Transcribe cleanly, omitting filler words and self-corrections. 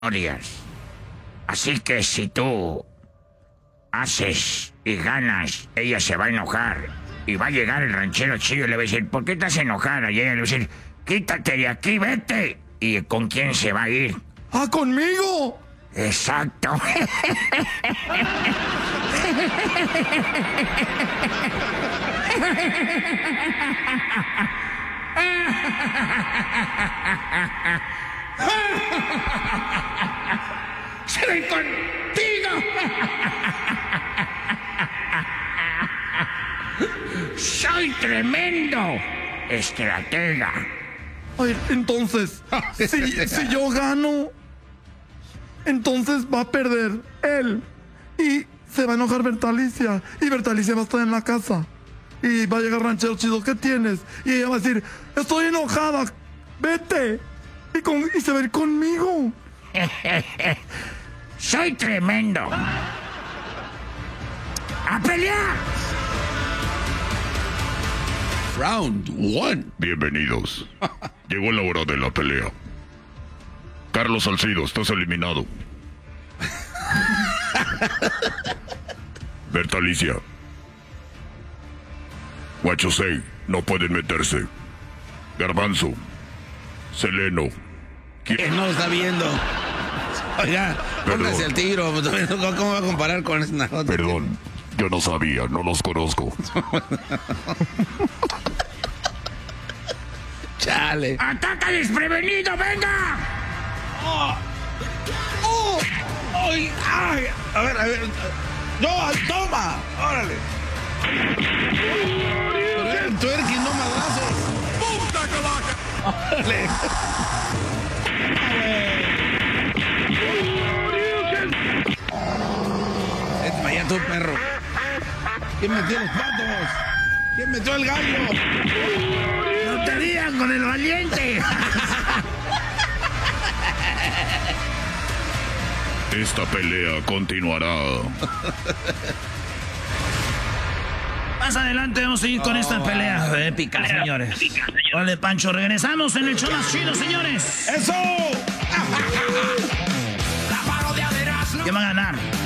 victorias. Así que si tú haces y ganas, ella se va a enojar. Y va a llegar el ranchero chido y le va a decir, ¿por qué estás enojada? Y ella le va a decir, quítate de aquí, vete. ¿Y con quién se va a ir? ¡Ah, conmigo! Exacto. ¡Se ven contigo! ¡Soy tremendo estratega! Ay, entonces, si yo gano, entonces va a perder él. Y se va a enojar Bertalicia. Y Bertalicia va a estar en la casa. Y va a llegar ranchero chido, ¿qué tienes? Y ella va a decir, estoy enojada, vete. Y se va a ir conmigo. ¡Soy tremendo! ¡A pelear! Round 1. Bienvenidos. Llegó la hora de la pelea. Carlos Salcido, estás eliminado. Bertalicia. Guachosei, no pueden meterse. Garbanzo. Seleno. No lo está viendo. Oiga, póngase el tiro. ¿Cómo va a comparar con esta otra? Perdón, yo no sabía, no los conozco. Chale. ¡Ataca desprevenido, venga! ¡Ay! ¡Ay! A ver. ¡No! ¡Toma! ¡Órale! Pero era el twerking, no madrazos. ¡Puta calaca! ¡Órale! Vete para allá tú, perro. ¿Quién metió los patos? ¿Quién metió el gallo? ¡No te digan con el valiente! Esta pelea continuará. Más adelante vamos a seguir con esta pelea épica, señores. Vale, Pancho, regresamos en el show más chido, señores. ¡Eso! ¿Quién va a ganar?